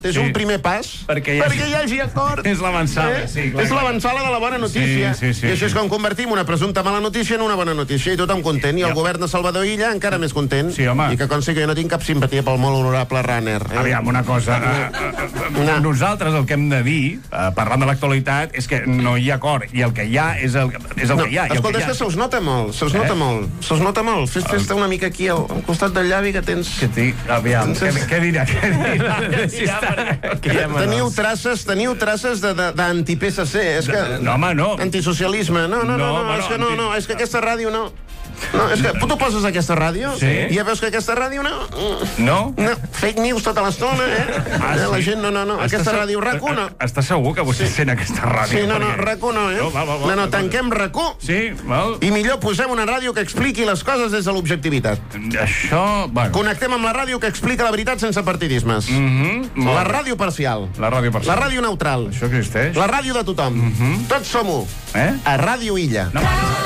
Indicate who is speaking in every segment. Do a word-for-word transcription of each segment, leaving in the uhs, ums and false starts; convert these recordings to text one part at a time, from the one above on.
Speaker 1: És un primer pas perquè hi hagi, perquè hi hagi acord.
Speaker 2: És l'avançada, eh? sí.
Speaker 1: Clar, és l'avançada de la bona notícia.
Speaker 2: Sí, sí, sí,
Speaker 1: I això és
Speaker 2: sí.
Speaker 1: com convertim una presumpta mala notícia en una bona notícia. I tothom content. I el ja. govern de Salvador Illa encara més content.
Speaker 2: Sí, home.
Speaker 1: I que consti que jo no tinc cap simpatia pel molt honorable Runner. Eh?
Speaker 2: Aviam, una cosa. Uh, uh, nosaltres el que hem de dir, uh, parlant de l'actualitat, és que no hi ha acord. I el que hi ha és el, és el
Speaker 1: no,
Speaker 2: que hi ha.
Speaker 1: Escolta,
Speaker 2: que
Speaker 1: és que se'ls nota molt. Se'ls eh? nota molt. Se'ls nota molt. Fes, fes-te una mica aquí al, al costat del llavi que tens...
Speaker 2: Que tinc... Aviam, què, què dirà? Què dirà?
Speaker 1: Si està... Teniu traces, teniu traces d'anti-P S C. És que...
Speaker 2: No, home, no.
Speaker 1: Antisocialisme. No, no, no, no, és que no, no, és que aquesta ràdio no... No, és que tu poses aquesta ràdio
Speaker 2: sí?
Speaker 1: i ja veus que aquesta ràdio no...
Speaker 2: No?
Speaker 1: No, fake news tota l'estona, eh?
Speaker 2: Ah, sí?
Speaker 1: La gent, no, no, no. Aquesta ràdio, RAC-u, no.
Speaker 2: Està segur que vostè sent aquesta ràdio?
Speaker 1: Sí, no, no, RAC-u no, eh? No, no, tanquem RAC-u i millor posem una ràdio que expliqui les coses des de l'objectivitat.
Speaker 2: Això...
Speaker 1: Connectem amb la ràdio que explica la veritat sense partidismes. La ràdio parcial.
Speaker 2: La ràdio parcial.
Speaker 1: La ràdio neutral.
Speaker 2: Això existeix?
Speaker 1: La ràdio de tothom. Tots som-ho. A Ràdio Illa.
Speaker 2: No,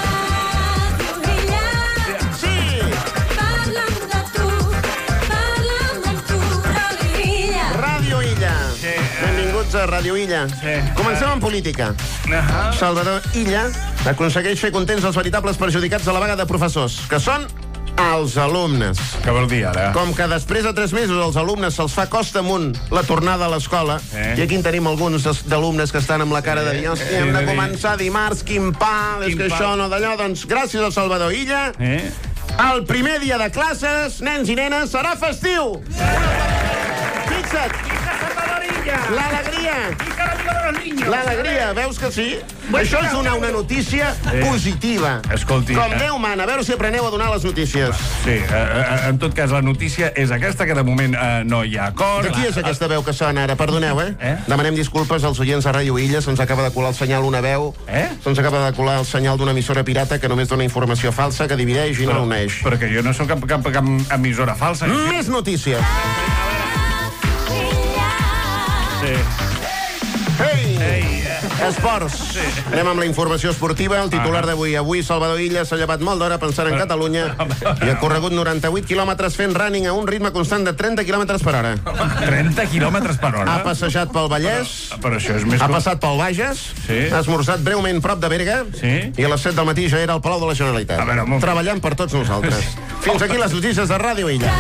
Speaker 1: a Ràdio Illa. Sí. Comencem amb política. Uh-huh. Salvador Illa aconsegueix fer contents els veritables perjudicats de la vaga de professors, que són els alumnes.
Speaker 2: Què vol dir, ara?
Speaker 1: Com que després de tres mesos als alumnes se'ls fa costa amunt la tornada a l'escola, eh? I aquí en tenim alguns d'alumnes que estan amb la cara de dir, hòstia, hem de començar dimarts, quin pa, és que això no d'allò, doncs gràcies al Salvador Illa, eh? El primer dia de classes, nens i nenes, serà festiu! Fixa't! L'alegria! L'alegria, veus que sí? Això és donar una notícia positiva.
Speaker 2: Escolti...
Speaker 1: Com Déu mana, a veure si apreneu a donar les notícies.
Speaker 2: Sí, en tot cas, la notícia és aquesta, que de moment no hi ha acord.
Speaker 1: De qui és aquesta veu que sona ara? Perdoneu, eh? Demanem disculpes als oients de Ràdio Illa, se'ns acaba de colar el senyal una veu, se'ns acaba de colar el senyal d'una emissora pirata que només dona informació falsa, que divideix i no uneix.
Speaker 2: Però que jo no soc cap emissora falsa.
Speaker 1: Més notícies. Hey! Hey! Esports. Sí. Anem amb la informació esportiva. El titular ah. d'avui. Avui Salvador Illa s'ha llevat molt d'hora pensant en Catalunya i ha corregut noranta-vuit quilòmetres fent running a un ritme constant de trenta quilòmetres per hora.
Speaker 2: trenta quilòmetres per hora?
Speaker 1: Ha passejat pel Vallès.
Speaker 2: Però, però això és més...
Speaker 1: Ha passat pel Bages. Sí. Ha esmorzat breument prop de Berga. Sí. I a les set del matí ja era al Palau de la Generalitat. A veure, molt... Treballant per tots nosaltres. Fins aquí les notícies de Ràdio Illa.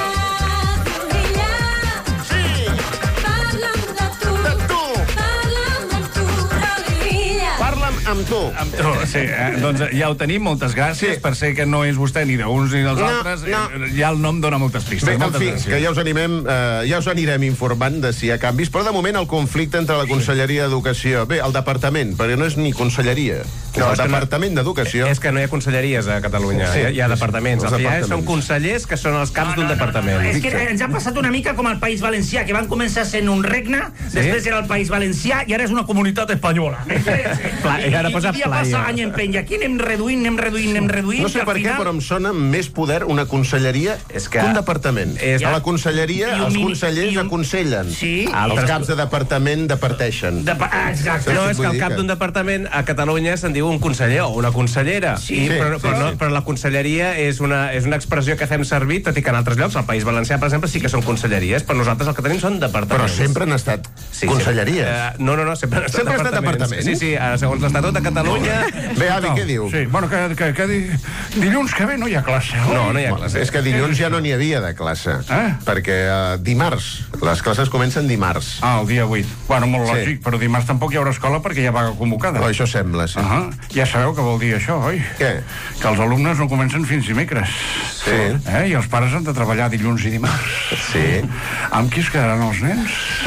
Speaker 1: Amb tu.
Speaker 2: Amb tu, sí. Eh? Doncs ja ho tenim, moltes gràcies, sí. Per ser que no és vostè ni d'uns ni dels no, altres. No. Ja el nom dona moltes pistes.
Speaker 1: Bé,
Speaker 2: moltes
Speaker 1: en fi,
Speaker 2: gràcies.
Speaker 1: Que ja us animem, eh, ja us anirem informant de si hi ha canvis, però de moment el conflicte entre la Conselleria d'Educació... Bé, el Departament, perquè no és ni Conselleria. No, el Departament no, d'Educació...
Speaker 3: És que no hi ha conselleries a Catalunya, sí, hi, ha, hi ha departaments. Els departaments. Són consellers que són els caps no, no, d'un departament.
Speaker 4: No, no, no. És que ens ha passat una mica com al País Valencià, que van començar sent un regne, sí? Després era el País Valencià i ara és una comunitat espanyola.
Speaker 3: Pla, I, ara posa
Speaker 4: i, i passa any en peny. Aquí anem reduint, anem reduint, anem reduint...
Speaker 1: No sé per final... què, però em sona més poder una conselleria és que un departament. És... A la conselleria un, els consellers un... aconsellen. Sí? Els caps de departament departeixen.
Speaker 4: De... Ah, exacte.
Speaker 3: No, és que el cap d'un departament a Catalunya se'n diu un conseller o una consellera. Sí, I, però, sí, però, sí. No, però la conselleria és una, és una expressió que fem servir, tot i que en altres llocs, al País Valencià, per exemple, sí que són conselleries, però nosaltres el que tenim són departaments.
Speaker 1: Però sempre han estat sí, conselleries.
Speaker 3: Uh, no, no, no, sempre han estat
Speaker 1: sempre
Speaker 3: departaments.
Speaker 1: departaments.
Speaker 3: Sí, sí, segons l'Estatut de Catalunya...
Speaker 1: Bé, avi, què diu?
Speaker 2: Sí, bueno, que, que, que di... dilluns que ve no hi ha classe. Oi?
Speaker 3: No, no hi ha classe.
Speaker 1: És que dilluns ja no n'hi havia de classe. Eh? Perquè uh, dimarts, les classes comencen dimarts.
Speaker 2: Ah, el dia vuit. Bueno, molt sí. Lògic, però dimarts tampoc hi haurà escola perquè hi ha vaga convocada.
Speaker 1: Oh, això sembla, sí. Uh
Speaker 2: -huh. Ja sabeu què vol dir això, oi?
Speaker 1: Què?
Speaker 2: Que els alumnes no comencen fins dimecres.
Speaker 1: Sí.
Speaker 2: Eh? I els pares han de treballar dilluns i dimarts.
Speaker 1: Sí.
Speaker 2: Amb qui es quedaran els nens?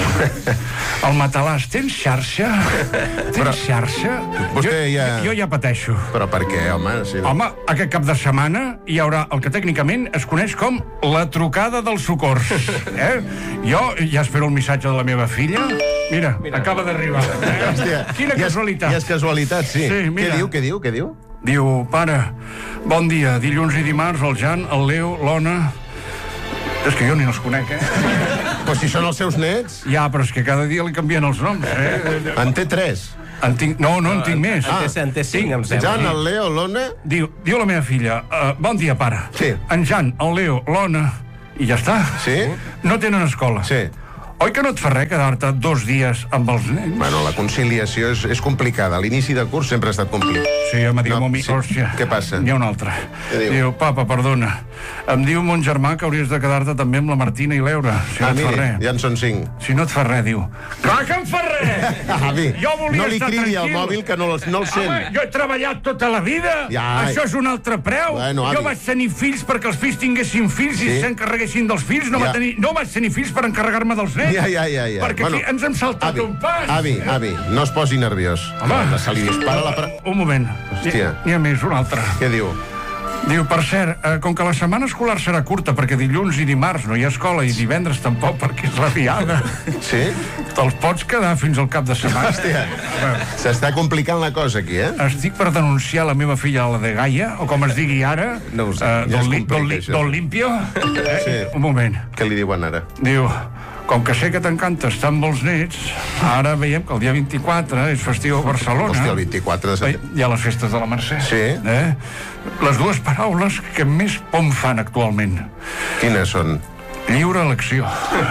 Speaker 2: El matalàs, tens xarxa? Tens però, xarxa?
Speaker 1: Vostè
Speaker 2: jo,
Speaker 1: ja...
Speaker 2: Jo ja pateixo.
Speaker 1: Però per què, home? Si no...
Speaker 2: Home, aquest cap de setmana hi haurà el que tècnicament es coneix com la trucada dels socors. Eh? Jo ja espero el missatge de la meva filla. Mira, mira. Acaba d'arribar. Eh?
Speaker 1: Hòstia,
Speaker 2: quina casualitat.
Speaker 1: Ja és casualitat, sí. sí què diu, què diu, què diu?
Speaker 2: Diu, pare, bon dia, dilluns i dimarts el Jan, el Leo, l'Ona... És que jo ni els conec, eh?
Speaker 1: Però si són els seus nets...
Speaker 2: Ja, però és que cada dia li canvien els noms, eh?
Speaker 1: En té tres.
Speaker 2: En tinc... No, no en tinc més.
Speaker 3: Ah, en té cinc, em sembla.
Speaker 1: Jan, el Leo, l'Ona...
Speaker 2: Diu, diu la meva filla, uh, bon dia, pare.
Speaker 1: Sí.
Speaker 2: En Jan, el Leo, l'Ona... I ja està.
Speaker 1: Sí?
Speaker 2: No tenen escola.
Speaker 1: Sí.
Speaker 2: Oi que no et fa res quedar-te dos dies amb els nens?
Speaker 1: Bueno, la conciliació és, és complicada. L'inici de curs sempre ha estat complicat.
Speaker 2: Sí, em diu
Speaker 1: No,
Speaker 2: mon mi...
Speaker 1: sí.
Speaker 2: Hòstia.
Speaker 1: Què passa?
Speaker 2: Hi ha un altre.
Speaker 1: Què diu?
Speaker 2: Diu, papa, perdona. Em diu mon germà que hauries de quedar-te també amb la Martina i l'Eura. Si no
Speaker 1: Ah,
Speaker 2: et fa
Speaker 1: miri,
Speaker 2: res.
Speaker 1: ja en són cinc.
Speaker 2: Si no et fa res, diu. Clar que em fa res!
Speaker 1: Avi,
Speaker 2: Jo volia
Speaker 1: no li
Speaker 2: estar
Speaker 1: cridi al
Speaker 2: tranquil.
Speaker 1: mòbil que no, el- no el sent.
Speaker 2: Home, jo he treballat tota la vida.
Speaker 1: Ja.
Speaker 2: Això és un altre preu.
Speaker 1: Bueno, avi.
Speaker 2: jo vaig tenir fills perquè els fills tinguessin fills i
Speaker 1: Sí.
Speaker 2: s'encarreguessin dels fills. No,
Speaker 1: Ja.
Speaker 2: va tenir, no vaig tenir fills per encarregar-me dels nens.
Speaker 1: Ja, ja, ja, ja.
Speaker 2: Perquè
Speaker 1: Bueno,
Speaker 2: aquí ens hem saltat
Speaker 1: avi,
Speaker 2: un pas.
Speaker 1: Avi, avi, no es posi nerviós.
Speaker 2: Home.
Speaker 1: Se li dispara la... Pre...
Speaker 2: Un moment.
Speaker 1: Hòstia.
Speaker 2: N'hi ha més, un altre.
Speaker 1: Què diu?
Speaker 2: Diu, per cert, eh, com que la setmana escolar serà curta perquè dilluns i dimarts no hi ha escola i divendres tampoc perquè és la diada,
Speaker 1: Sí?
Speaker 2: te'ls pots quedar fins al cap de setmana.
Speaker 1: Hòstia, s'està complicant la cosa aquí, eh?
Speaker 2: Estic per denunciar la meva filla, la de Gaia, o com es digui ara,
Speaker 1: No ho sé,
Speaker 2: eh,
Speaker 1: ja es
Speaker 2: del, li-
Speaker 1: complica,
Speaker 2: del, li-
Speaker 1: això.
Speaker 2: del Limpio. Eh,
Speaker 1: Sí.
Speaker 2: Un moment.
Speaker 1: Què li diuen ara?
Speaker 2: Diu, com que sé que t'encanta estar amb els nets, ara veiem que el dia vint-i-quatre és festiu a Barcelona.
Speaker 1: Hòstia, el vint-i-quatre de
Speaker 2: Bé,
Speaker 1: setembre.
Speaker 2: hi ha les festes de la Mercè.
Speaker 1: Sí.
Speaker 2: Eh? Les dues paraules que més pom fan actualment.
Speaker 1: Quines són?
Speaker 2: Lliure elecció.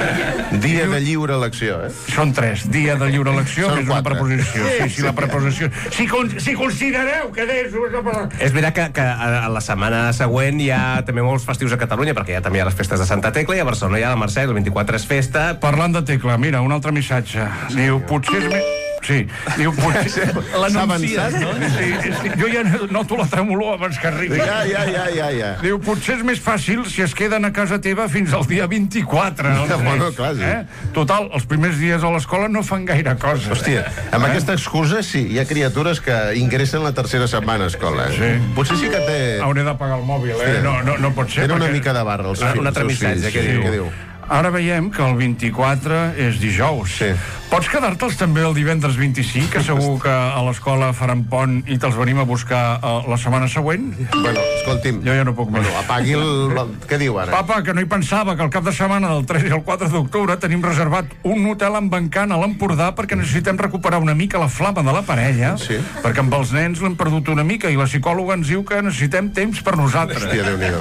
Speaker 1: Dia de lliure elecció, eh?
Speaker 2: Són tres. Dia de lliure elecció,
Speaker 1: Són
Speaker 2: que és una
Speaker 1: quatre.
Speaker 2: preposició. Sí, sí, la preposició. Si, con si considereu que és...
Speaker 3: És veritat que, que a la setmana següent hi ha també molts festius a Catalunya, perquè ja també hi ha les festes de Santa Tecla i a Barcelona hi ha la Mercè, el vint-i-quatre és festa.
Speaker 2: Parlant de Tecla, mira, un altre missatge. Diu, potser és més... Sí, diu, potser...
Speaker 1: L'anunciat,
Speaker 2: no? Sí, sí, jo ja noto la tremolor abans que arribi.
Speaker 1: Ja, ja, ja, ja, ja.
Speaker 2: Diu, potser és més fàcil si es queden a casa teva fins al dia vint-i-quatre. els
Speaker 1: Bueno,
Speaker 2: nens,
Speaker 1: clar, sí.
Speaker 2: Eh? Total, els primers dies a l'escola no fan gaire cosa.
Speaker 1: Hòstia, amb aquesta excusa, sí, hi ha criatures que ingressen la tercera setmana a escola. Eh?
Speaker 2: Sí.
Speaker 1: Potser sí que té...
Speaker 2: Hauré d'apagar el mòbil, eh?
Speaker 1: Sí.
Speaker 2: No, no, no pot ser.
Speaker 1: Tenen una
Speaker 2: perquè-
Speaker 1: mica de barra, els
Speaker 3: Un
Speaker 1: fills.
Speaker 3: altre
Speaker 1: els
Speaker 3: missatge,
Speaker 1: fills,
Speaker 3: què
Speaker 1: sí.
Speaker 3: diu?
Speaker 1: Què diu?
Speaker 2: Ara veiem que el vint-i-quatre és dijous.
Speaker 1: Sí.
Speaker 2: Pots quedar-te'ls també el divendres vint-i-cinc, que segur que a l'escola faran pont i te'ls venim a buscar uh, la setmana següent?
Speaker 1: Bueno, escolti'm.
Speaker 2: Jo ja no puc més.
Speaker 1: Bueno, apagui el... el- Què diu ara?
Speaker 2: Papa, que no hi pensava que el cap de setmana del tres i el quatre d'octubre tenim reservat un hotel en Bancant a l'Empordà perquè necessitem recuperar una mica la flama de la parella,
Speaker 1: Sí.
Speaker 2: perquè amb els nens l'hem perdut una mica i la psicòloga ens diu que necessitem temps per nosaltres.
Speaker 1: Hòstia, Déu-n'hi-do.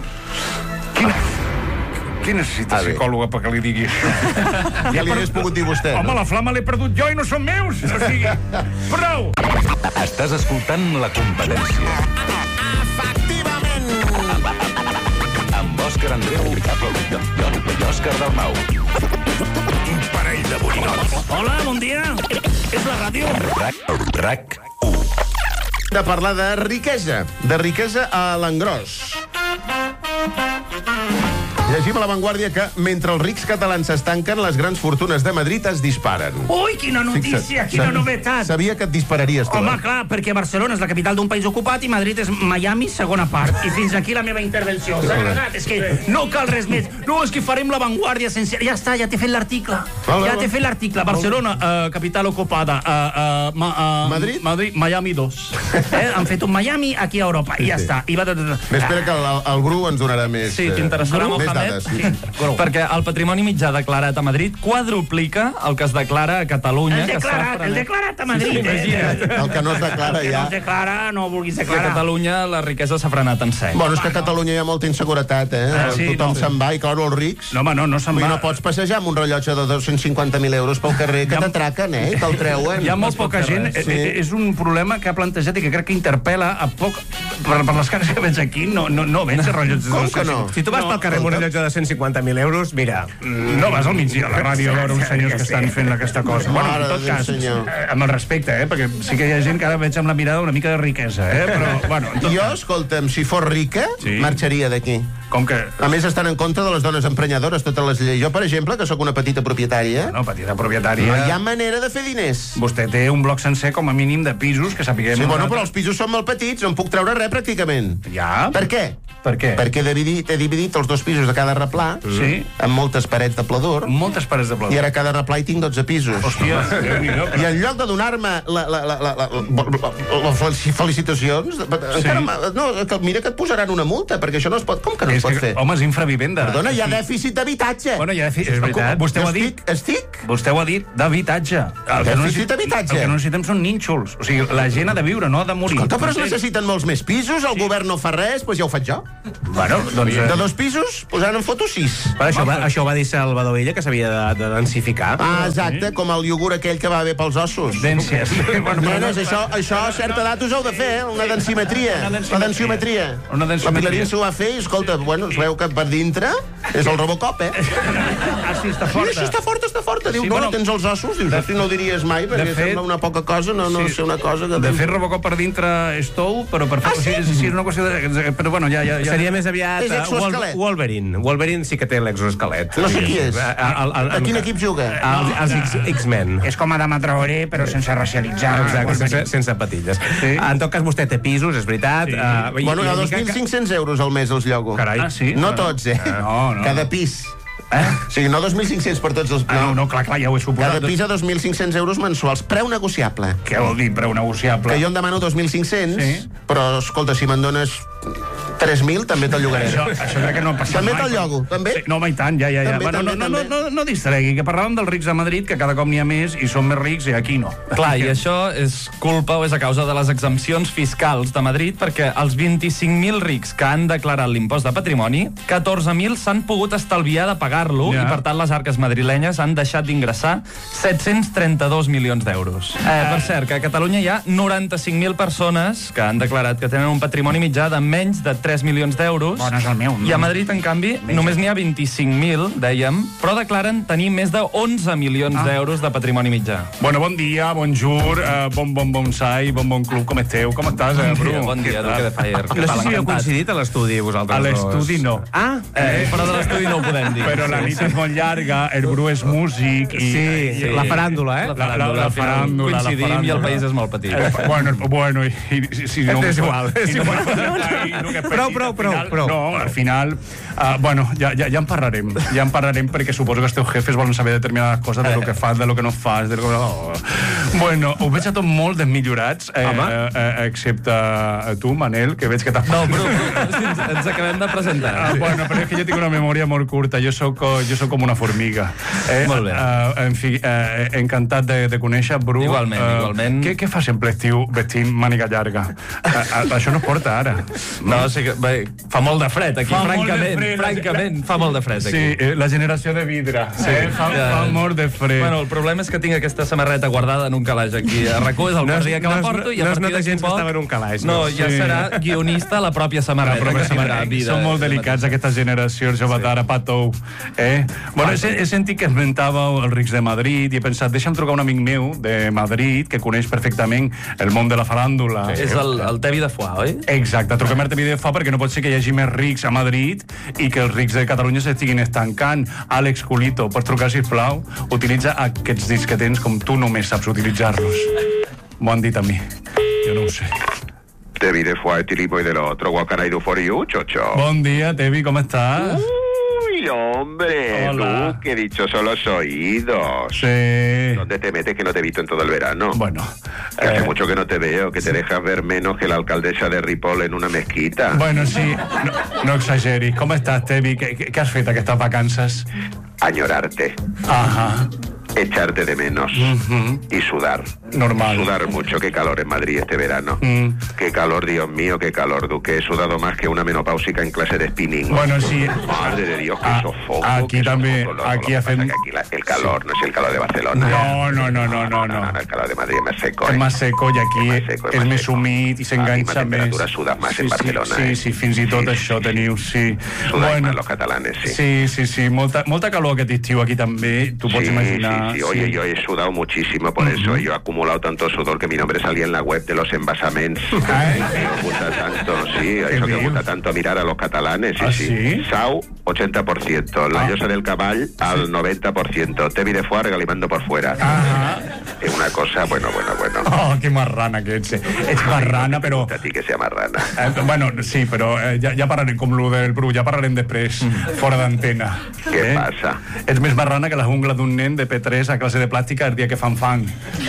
Speaker 2: Quina... Qui necessita
Speaker 1: Ah, bé.
Speaker 2: psicòloga perquè li digui això?
Speaker 1: Ja li hagués pogut dir vostè,
Speaker 2: Home,
Speaker 1: no?
Speaker 2: la flama l'he perdut jo i no són meus! O sigui, prou!
Speaker 5: Estàs escoltant La Competència.
Speaker 1: Efectivament!
Speaker 5: Amb Òscar Andreu i Òscar Dalmau. Un parell de borinots.
Speaker 4: Hola, bon dia. És la ràdio?
Speaker 5: RAC, RAC
Speaker 1: De parlar de riquesa, de riquesa a l'engròs. Llegim a La Vanguardia que mentre els rics catalans s'estanquen, les grans fortunes de Madrid es disparen.
Speaker 4: Ui, quina notícia,
Speaker 1: Fixa't,
Speaker 4: quina
Speaker 1: sab-
Speaker 4: novetat.
Speaker 1: Sabia que et dispararies tu.
Speaker 4: Home,
Speaker 1: eh?
Speaker 4: clar, perquè Barcelona és la capital d'un país ocupat i Madrid és Miami, segona part. I fins aquí la meva intervenció. S'ha agradat? És que no cal res més. No, és que farem la Vanguardia sense... Ja està, ja t'he fet l'article.
Speaker 1: Vale,
Speaker 4: Ja
Speaker 1: vale.
Speaker 4: t'he fet l'article. Barcelona, eh, capital ocupada. Eh, eh, ma, eh,
Speaker 1: Madrid?
Speaker 4: Madrid, Miami dos. Eh? Han fet un Miami aquí a Europa. I ja
Speaker 1: sí.
Speaker 4: està. I va...
Speaker 1: M'espera que el, el Bru ens donarà més...
Speaker 6: Sí,
Speaker 1: eh,
Speaker 6: t'interessarà,
Speaker 1: més
Speaker 6: Mohamed?
Speaker 1: dades. Sí.
Speaker 6: Perquè el patrimoni mitjà declarat a Madrid quadruplica el que es declara a Catalunya.
Speaker 4: El
Speaker 6: que
Speaker 4: declarat,
Speaker 6: està
Speaker 4: el declarat a Madrid.
Speaker 6: Sí, sí,
Speaker 4: eh?
Speaker 1: El que no es declara
Speaker 4: El que
Speaker 1: ja...
Speaker 4: no es declara, no vulguis
Speaker 6: Que a
Speaker 4: declarar.
Speaker 6: Catalunya la riquesa s'ha frenat en sec.
Speaker 1: Bueno, és que a Catalunya hi ha molta inseguretat, eh?
Speaker 4: Ah, sí,
Speaker 1: Tothom
Speaker 4: no.
Speaker 1: se'n va i, clar, els rics...
Speaker 2: No, home, no, no se'n
Speaker 1: Vull dir,
Speaker 2: va.
Speaker 1: no pots passejar amb un rellotge de dos-cents cinquanta mil euros pel carrer que t'atraquen, eh? I te'l treuen.
Speaker 2: Hi ha molt poca gent.
Speaker 1: Sí.
Speaker 2: Sí. És un problema que ha plantejat i que crec que interpel·la a poc... Per, per les cares que veig aquí, no, no, no veig rellotges.
Speaker 1: Com que no?
Speaker 3: Si tu vas pel carrer amb un rellotge de cent cinquanta mil euros, mira...
Speaker 2: No vas al migdia a la ràdio a veure uns senyors que estan fent aquesta cosa. Bueno,
Speaker 1: Mare
Speaker 2: en tot
Speaker 1: de Déu,
Speaker 2: cas,
Speaker 1: senyor.
Speaker 2: eh, amb el respecte, eh, perquè sí que hi ha gent que ara veig amb la mirada una mica de riquesa, eh, però, bueno, en tot
Speaker 1: Jo,
Speaker 2: cas,
Speaker 1: escolta'm, si fos rica,
Speaker 2: Sí.
Speaker 1: marxaria d'aquí.
Speaker 2: com que...
Speaker 1: A més, estan en contra de les dones emprenyadores, totes les lleis. Jo, per exemple, que sóc una petita propietària,
Speaker 2: No, petita propietària...
Speaker 1: no hi ha manera de fer diners.
Speaker 2: Vostè té un bloc sencer com a mínim de pisos que sapiguem...
Speaker 1: Sí, bueno, però
Speaker 2: nosaltres.
Speaker 1: els pisos són molt petits, no en puc treure res pràcticament.
Speaker 2: Ja?
Speaker 1: Per què?
Speaker 2: Per què?
Speaker 1: Perquè he dividit, he dividit els dos pisos de cada replà
Speaker 2: Sí.
Speaker 1: amb moltes parets de pladur
Speaker 2: Moltes pares de plat.
Speaker 1: i ara a cada replà hi tinc dotze pisos.
Speaker 2: Hòstia, Déu-n'hi-do.
Speaker 1: I en lloc de donar-me la, la, la, la, la, la, les felicitacions, encara m'ha- no, que mira que et posaran una multa, perquè això no es pot... Com que no es
Speaker 2: És
Speaker 1: pot
Speaker 2: que,
Speaker 1: fer?
Speaker 2: home, és infravivenda.
Speaker 1: Perdona, hi ha
Speaker 2: Sí.
Speaker 1: dèficit d'habitatge.
Speaker 2: Bueno, hi ha dèficit...
Speaker 3: És veritat.
Speaker 2: Vostè ho
Speaker 1: Jo
Speaker 2: ha dit.
Speaker 1: estic, estic?
Speaker 2: Vostè ho ha dit, d'habitatge. El que no
Speaker 1: Dèficit
Speaker 2: necessit-
Speaker 1: d'habitatge.
Speaker 2: El que no necessitem són nínxols. O sigui, la gent ha de viure, no ha de morir.
Speaker 1: Escolta, però es
Speaker 2: Entens?
Speaker 1: necessiten molts més pisos, el govern no fa res, doncs ja ho faig jo.
Speaker 3: Bueno, doncs...
Speaker 1: De dos pisos, posant en foto sis.
Speaker 3: Per això, va, això va dir Salvador Illa, que s'havia de, de densificar.
Speaker 1: Ah, exacte, com el iogurt aquell que va bé pels ossos.
Speaker 2: Dències.
Speaker 1: Bueno, nenes, això, això a certa edat us heu de fer, eh? Una densimetria. La densiometria.
Speaker 2: Una densiometria.
Speaker 1: La Pilarín s'ho va fer i, escolta, bueno, es veu que per dintre és el Robocop, eh?
Speaker 2: Ah, sí, està
Speaker 1: Sí,
Speaker 2: forta.
Speaker 1: sí, està forta, està forta. Diu,
Speaker 2: Sí,
Speaker 1: no,
Speaker 2: bueno,
Speaker 1: tens els ossos. Dius, hosti, no ho diries mai, perquè
Speaker 2: fet-
Speaker 1: sembla una poca cosa, no, no
Speaker 2: Sí.
Speaker 1: sé una cosa que...
Speaker 2: De fet, Robocop per dintre és tou, però per fer... Ah, sí? Sí, és una qüestió de... Però bueno, ja... ja, ja...
Speaker 3: Seria més aviat
Speaker 1: És
Speaker 3: uh,
Speaker 1: exoesquelet.
Speaker 3: Wolverine. Wolverine sí que té l'exoesquelet.
Speaker 1: No sé qui és.
Speaker 3: A, a, a,
Speaker 1: A quin equip juga?
Speaker 3: Els, els X- X-Men.
Speaker 4: És com Adama Traoré, però sense racialitzar.
Speaker 3: Exacte, sense, sense patilles.
Speaker 2: Sí.
Speaker 3: En tot cas, vostè té pisos, és veritat.
Speaker 2: Sí.
Speaker 3: Uh, i-
Speaker 1: Bueno,
Speaker 3: i
Speaker 1: a
Speaker 3: una
Speaker 1: dos
Speaker 3: mica
Speaker 1: mil
Speaker 3: que-
Speaker 1: cinc-cents euros al mes els llogo.
Speaker 2: Carai. Ah, sí?
Speaker 1: No tots, eh?
Speaker 2: No, no.
Speaker 1: Cada pis. Eh? O sigui, no dos mil cinc-cents per tots els...
Speaker 2: Ah, no, no, clar, clar, ja ho he suposat.
Speaker 1: Cada pis a dos mil cinc-cents euros mensuals. Preu negociable.
Speaker 2: Què vol dir preu negociable?
Speaker 1: Que jo em demano dos mil cinc-cents,
Speaker 2: Sí.
Speaker 1: però, escolta, si me'n dones tres mil, també te'l llogaré.
Speaker 2: Això, això ja que no ha passat
Speaker 1: També
Speaker 2: mai.
Speaker 1: te'l llogo, també?
Speaker 2: Sí, no, home, i tant, ja, ja, ja.
Speaker 1: També,
Speaker 2: Bueno,
Speaker 1: també,
Speaker 2: no, no,
Speaker 1: també.
Speaker 2: no, no, no distregui, que parlàvem dels rics de Madrid, que cada cop n'hi ha més i són més rics i aquí no.
Speaker 6: Clar, i això és culpa o és a causa de les exempcions fiscals de Madrid, perquè els vint-i-cinc mil rics que han declarat l'impost de patrimoni, catorze mil s'han pogut estalviar de pagar-lo
Speaker 2: Ja.
Speaker 6: i, per tant, les arques madrilenyes han deixat d'ingressar set-cents trenta-dos milions d'euros. Eh, per cert, que a Catalunya hi ha noranta-cinc mil persones que han declarat que tenen un patrimoni mitjà de menys de tres milions d'euros.
Speaker 4: Bon, és el meu.
Speaker 6: I a Madrid, en canvi, només n'hi ha vint-i-cinc mil, dèiem, però declaren tenir més de onze milions
Speaker 2: Ah.
Speaker 6: d'euros de patrimoni mitjà.
Speaker 2: Bueno, bon dia, bonjour, uh, bon bon bonsai, bon bon club, com esteu? Com estàs, eh, Bru?
Speaker 6: Bon dia, Duque de Fire.
Speaker 3: No sé si havíeu coincidit a l'estudi, vosaltres
Speaker 2: A
Speaker 3: dos.
Speaker 2: l'estudi no.
Speaker 3: Ah,
Speaker 6: Eh, fora de l'estudi no ho podem dir.
Speaker 2: Però la nit és molt llarga, el Bru és músic i...
Speaker 3: sí,
Speaker 6: sí.
Speaker 3: la faràndula, eh?
Speaker 6: La
Speaker 2: La- la-
Speaker 6: faràndula,
Speaker 2: la
Speaker 6: al final
Speaker 2: faràndula, la
Speaker 6: coincidim
Speaker 2: faràndula.
Speaker 6: i el país és molt petit.
Speaker 2: Eh, bueno, bueno, i, i, si no...
Speaker 3: És igual, és
Speaker 2: i no
Speaker 3: igual.
Speaker 2: m'ho- i no que
Speaker 3: Prou,
Speaker 2: petit,
Speaker 3: prou,
Speaker 2: al
Speaker 3: prou,
Speaker 2: final-
Speaker 3: prou.
Speaker 2: No, al final... Uh, bueno, ja, ja, ja en parlarem. Ja en parlarem perquè suposo que els teus jefes volen saber determinades coses de lo que fas, de lo que no fas, de lo que... Oh. Bueno, ho veig a tot molt desmillorats, eh, eh, eh, excepte a tu, Manel, que veig que t'has...
Speaker 6: No, Bru, Bru, ens, ens acabem de presentar.
Speaker 2: Ah, bueno, però és que jo tinc una memòria molt curta. Jo sóc, jo sóc com una formiga. Eh,
Speaker 6: Molt bé.
Speaker 2: Uh, en fi, uh, encantat de, de conèixer, Bru.
Speaker 6: Igualment,
Speaker 2: Eh,
Speaker 6: igualment.
Speaker 2: Què, què fa sempre estiu vestint màniga llarga? Uh, uh, això no es porta ara.
Speaker 6: No, sí que, bé, fa molt de fred aquí,
Speaker 2: Fa molt de
Speaker 6: francament,
Speaker 2: fred,
Speaker 6: francament, fa molt de fred aquí.
Speaker 2: Sí, eh, la generació de vidre. Sí, eh, fa,
Speaker 6: ja.
Speaker 2: fa molt de fred.
Speaker 6: Bueno, el problema és que tinc aquesta samarreta guardada en un calaix aquí a RAC u, és el
Speaker 3: No es-
Speaker 6: primer dia que
Speaker 3: no
Speaker 6: la
Speaker 3: es-
Speaker 6: porto i a
Speaker 3: no es
Speaker 6: partir
Speaker 3: nota
Speaker 6: d'aquí
Speaker 3: gens que
Speaker 6: poc...
Speaker 3: estava en un calaix,
Speaker 6: No,
Speaker 3: no?
Speaker 6: ja
Speaker 2: Sí.
Speaker 6: serà guionista la pròpia samarreta.
Speaker 2: La pròpia
Speaker 6: que tindrà
Speaker 2: samarreta.
Speaker 6: vida
Speaker 2: Són molt
Speaker 6: de
Speaker 2: delicats
Speaker 6: matí.
Speaker 2: aquestes generacions, jo sí. Ara patou. Eh? Bueno, he, he sentit que esmentàveu els rics de Madrid i he pensat, deixa'm trucar un amic meu de Madrid que coneix perfectament el món de la faràndula.
Speaker 6: És el, el Tevi de Foix, oi?
Speaker 2: Exacte, truquem a Artemide fa perquè no pot ser que hi hagi més rics a Madrid i que els rics de Catalunya s'estiguin estancant. Àlex Culito, pots trucar, sisplau? Utilitza aquests dits que tens com tu només saps utilitzar-los. M'ho han dit a mi. Jo no ho sé.
Speaker 7: Te vi de fuera este tipo y de lo otro. What can I do for you, chocho?
Speaker 2: Bon dia, Tevi, com estàs?
Speaker 7: Uy, hombre,
Speaker 2: Hola.
Speaker 7: tú, qué dichosos los oídos.
Speaker 2: Sí.
Speaker 7: ¿Dónde te metes que no te he visto en todo el verano?
Speaker 2: Bueno.
Speaker 7: Que hace
Speaker 2: eh,
Speaker 7: mucho que no te veo, que te dejas ver menos que la alcaldesa de Ripoll en una mezquita.
Speaker 2: Bueno, sí, no, no exageris. Com estàs, Tevi? Què, què, què has fet aquestes vacances?
Speaker 7: Añorarte,
Speaker 2: Ajá,
Speaker 7: echarte de menos
Speaker 2: Ujú.
Speaker 7: y sudar.
Speaker 2: normal.
Speaker 7: Sudar mucho, qué calor en Madrid este verano.
Speaker 2: Mm.
Speaker 7: Qué calor, Dios mío, qué calor, Duque. He sudado más que una menopáusica en clase de spinning.
Speaker 2: Bueno, sí.
Speaker 7: Madre de Dios, qué
Speaker 2: Ah,
Speaker 7: sofoco.
Speaker 2: aquí
Speaker 7: qué
Speaker 2: también,
Speaker 7: sofoco, loco.
Speaker 2: aquí
Speaker 7: Lo que
Speaker 2: hacen-
Speaker 7: pasa que aquí la- el calor no es el calor de Barcelona.
Speaker 2: No, no, no, no, no, no.
Speaker 7: El calor de Madrid es más seco.
Speaker 2: És
Speaker 7: eh.
Speaker 2: més seco i aquí
Speaker 7: És més seco, és
Speaker 2: és
Speaker 7: més
Speaker 2: més
Speaker 7: seco.
Speaker 2: humit i s'enganxa
Speaker 7: Aquí la
Speaker 2: més.
Speaker 7: temperatura suda más en
Speaker 2: sí,
Speaker 7: Barcelona,
Speaker 2: Sí,
Speaker 7: eh.
Speaker 2: sí, sí, fins i tot
Speaker 7: Sí,
Speaker 2: això
Speaker 7: sí,
Speaker 2: teniu, sí.
Speaker 7: Sudáis más los catalanes, sí.
Speaker 2: sí, sí, sí, molta, molta calor aquest estiu aquí també, tu pots
Speaker 7: Sí,
Speaker 2: imaginar.
Speaker 7: sí, sí. Oye, yo he sudado muchísimo por eso. Yo he acumulado tanto sudor que mi nombre salía en la web de los embasaments.
Speaker 2: Ay.
Speaker 7: Que os gusta tanto, sí.
Speaker 2: Qué
Speaker 7: Eso que os
Speaker 2: bien.
Speaker 7: gusta tanto mirar a los catalanes, sí,
Speaker 2: ¿Ah,
Speaker 7: sí.
Speaker 2: sí?
Speaker 7: Sau, ochenta por ciento. La
Speaker 2: Ah.
Speaker 7: Llosa del Caball, al noventa por ciento. Tevi de Foix regalimando por fuera.
Speaker 2: Ajá.
Speaker 7: Es una cosa, bueno, bueno, bueno.
Speaker 2: Oh, que marrana que ets. Ets marrana,
Speaker 7: Me
Speaker 2: però...
Speaker 7: gusta a ti que sea marrana.
Speaker 2: Eh, bueno, sí, però eh, ja, ja parlarem com lo del Bru, ja parlarem després, fora d'antena.
Speaker 7: Què passa?
Speaker 2: Ets més marrana que la jungla d'un nen de P tres a classe de plàstica el dia que fan fang. Eh?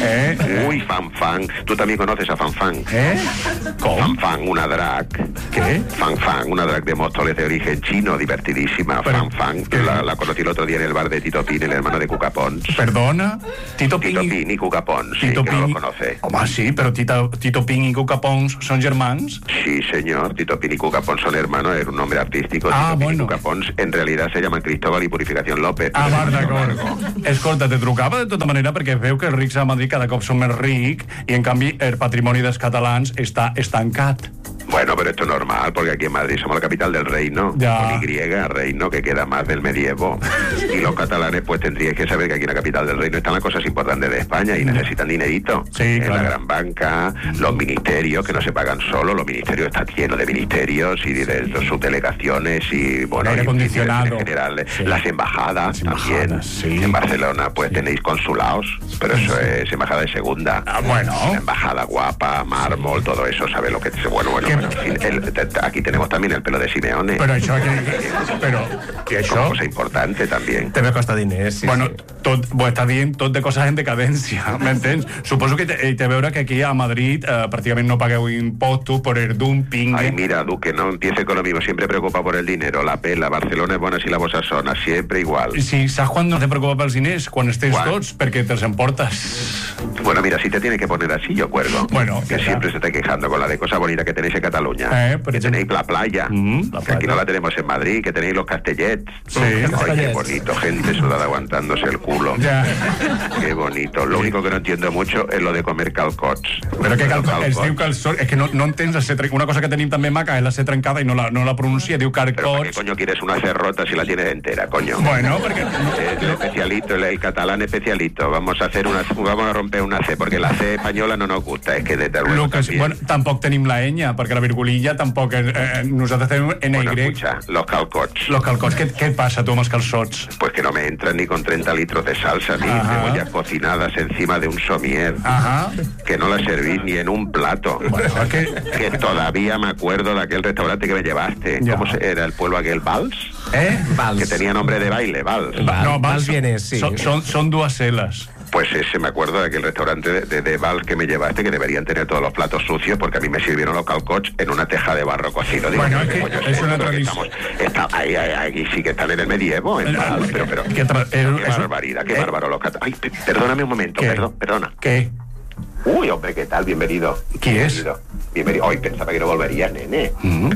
Speaker 7: Uy, Fan Fan. Tú también conoces a Fan Fan.
Speaker 2: ¿Eh? ¿Cómo?
Speaker 7: Fan Fan, una drag.
Speaker 2: ¿Qué?
Speaker 7: Fan Fan, una drag de Móstoles de origen chino, divertidísima.
Speaker 2: Pero,
Speaker 7: Fan Fan, la, la conocí el otro día en el bar de Tito Pin, el hermano de Cuca Pons.
Speaker 2: Perdona? Tito Pin...
Speaker 7: Tito Pin y Cuca Pons, sí,
Speaker 2: Tito
Speaker 7: que no
Speaker 2: Pin...
Speaker 7: lo conoce.
Speaker 2: Home, sí, però Tito, Tito Pin i Cuca Pons són germans?
Speaker 7: Sí, señor, Tito Pin y Cuca Pons son hermanos, es un nombre artístico.
Speaker 2: Ah,
Speaker 7: Tito Pin
Speaker 2: bueno.
Speaker 7: y Cuca Pons en realidad se llaman Cristóbal y Purificación López.
Speaker 2: Ah, va, d'acord. Escolta, te trucava de tota manera perquè veu que els rics a Madrid cada cop són més rics i, en canvi, el patrimoni dels catalans està estancat.
Speaker 7: Bueno, pero esto es normal, porque aquí en Madrid somos la capital del reino.
Speaker 2: Ya.
Speaker 7: Con Y, reino, que queda más del medievo. Y los catalanes, pues tendríais que saber que aquí en la capital del reino están las cosas importantes de España y necesitan dinerito.
Speaker 2: Sí,
Speaker 7: En
Speaker 2: claro.
Speaker 7: la gran banca, los ministerios, que no se pagan solo, los ministerios están llenos de ministerios y de, de sus delegaciones y, bueno,
Speaker 2: Aire
Speaker 7: y
Speaker 2: acondicionado.
Speaker 7: en general,
Speaker 2: Sí.
Speaker 7: las embajadas,
Speaker 2: Las
Speaker 7: también.
Speaker 2: embajadas, sí.
Speaker 7: En Barcelona, pues tenéis consulados, pero eso es embajada de segunda.
Speaker 2: Ah, bueno.
Speaker 7: La embajada guapa, mármol, todo eso, ¿sabes lo que es? Bueno, bueno,
Speaker 2: ¿Qué?
Speaker 7: bueno, en fin, el- te- aquí tenemos también el pelo de Simeone.
Speaker 2: Però això... Que, però, que
Speaker 7: Como
Speaker 2: això...
Speaker 7: cosa importante también.
Speaker 3: També costa diners, sí,
Speaker 2: Bueno,
Speaker 3: sí.
Speaker 2: tot, ho està dient tot de coses en decadència, m'entens? Suposo que té, té a veure que aquí a Madrid eh, pràcticament no pagueu impostos por el dumping.
Speaker 7: Ay, mira, Duque, no empiece con lo mismo, siempre preocupa por el dinero, la pela, Barcelona es bona si la bossa sona, siempre igual.
Speaker 2: Sí, saps quan no te preocupa pels diners? Quan els tens
Speaker 7: Quan?
Speaker 2: tots, perquè te'ls emportes.
Speaker 7: Bueno, mira, si te tienes que poner así, yo cuelgo.
Speaker 2: Bueno,
Speaker 7: que
Speaker 2: ya
Speaker 7: siempre
Speaker 2: está.
Speaker 7: se está quejando con la de cosa bonita que tenéis en Cataluña.
Speaker 2: Eh, por
Speaker 7: que
Speaker 2: ejemplo.
Speaker 7: tenéis la playa,
Speaker 2: Mm, la
Speaker 7: que aquí
Speaker 2: playa.
Speaker 7: no la tenemos en Madrid, que tenéis los castellets.
Speaker 2: Sí.
Speaker 7: Ay, qué
Speaker 3: Castellets.
Speaker 7: bonito, gente sudada aguantándose el culo.
Speaker 2: Ja.
Speaker 7: Qué bonito. Lo único que no entiendo mucho es lo de comer calcots.
Speaker 2: Però que cal,
Speaker 7: Calcots.
Speaker 2: es diu calçot, és que no, no entens la C trencada. Una cosa que tenim també maca és la C trencada i no la, no la pronuncia, diu
Speaker 7: Pero ¿para qué
Speaker 2: carcots.
Speaker 7: coño quieres una C rota si la tienes entera, coño?
Speaker 2: Bueno, perquè...
Speaker 7: Es el especialito, el, el catalán especialito. Vamos a hacer una, vamos a romper una C, porque la C española no nos gusta, es que desde luego
Speaker 2: Lo que,
Speaker 7: también.
Speaker 2: bueno, tampoc tenim la enya, perquè la virgulilla tampoc... Eh, eh, nosaltres tenim N Y.
Speaker 7: Bueno, escucha, los calcots.
Speaker 2: Los calcots, què, què et passa tu amb els calçots?
Speaker 7: Pues que no me entran ni con treinta litros de salsa, ni
Speaker 2: Ajá.
Speaker 7: cebollas cocinadas encima de un somier.
Speaker 2: Ajá.
Speaker 7: Que no las servís ni en un plato.
Speaker 2: Bueno, es que...
Speaker 7: Que todavía me acuerdo de aquel restaurante que me llevaste.
Speaker 2: Ya.
Speaker 7: ¿Cómo se, era el pueblo aquel? ¿Vals?
Speaker 2: Eh?
Speaker 3: Vals.
Speaker 7: Que tenía nombre de baile, Vals.
Speaker 3: Val,
Speaker 2: no,
Speaker 3: Vals
Speaker 2: son-
Speaker 3: vienes, sí.
Speaker 2: Son, son, son dues celes.
Speaker 7: Pues ese me acuerdo de aquel restaurante de, de, de Vals que me llevaste, que deberían tener todos los platos sucios, porque a mí me sirvieron los calcots en una teja de barro cocido. Digo,
Speaker 2: Bueno,
Speaker 7: ¿qué
Speaker 2: es que
Speaker 7: coño
Speaker 2: es
Speaker 7: esto?
Speaker 2: una
Speaker 7: Pero que
Speaker 2: tradición.
Speaker 7: estamos- está- ahí, ahí, ahí sí que están en el medievo, en Vals, pero, pero,
Speaker 2: ¿Qué tra- eh,
Speaker 7: qué
Speaker 2: eso-
Speaker 7: barbaridad, qué
Speaker 2: eh?
Speaker 7: bárbaro los cat- Ay, pe- perdóname un momento,
Speaker 2: ¿Qué?
Speaker 7: perdón, perdona.
Speaker 2: Què?
Speaker 7: Uy, hombre, ¿qué tal? Bienvenido.
Speaker 2: ¿Quién es?
Speaker 7: Bienvenido. Bienvenido. Hoy pensaba que no volvería, nene.
Speaker 2: Mm.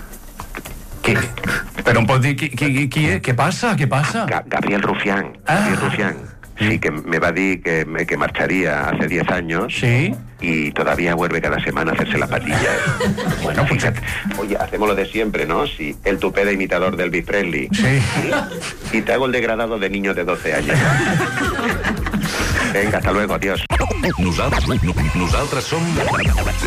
Speaker 2: Què? Però em pots dir qui, qui, qui és? Què passa? Què passa?
Speaker 7: Ga- Gabriel Rufián.
Speaker 2: Ah.
Speaker 7: Gabriel Rufián. Sí, que me va a decir que, me- que marcharía hace diez años.
Speaker 2: Sí?
Speaker 7: Y todavía vuelve cada semana a hacerse las patillas.
Speaker 2: Bueno, pues...
Speaker 7: Fíjate. Oye, hacemos lo de siempre, ¿no? Sí, el tupé de imitador del Elvis Presley.
Speaker 2: Sí.
Speaker 7: Y te hago el degradado de niño de doce años. Venga, hasta luego, adiós.
Speaker 5: Nosaltres, nosaltres som